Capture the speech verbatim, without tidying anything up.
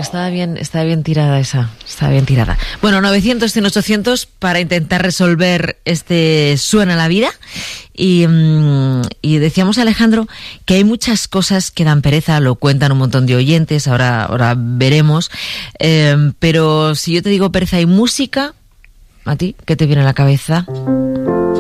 estaba bien, estaba bien tirada esa, estaba bien tirada. Bueno, novecientos, cien, ochocientos para intentar resolver este Suena la Vida. Y, y decíamos, Alejandro, que hay muchas cosas que dan pereza, lo cuentan un montón de oyentes, ahora, ahora veremos. Eh, pero si yo te digo pereza y música, ¿a ti qué te viene a la cabeza?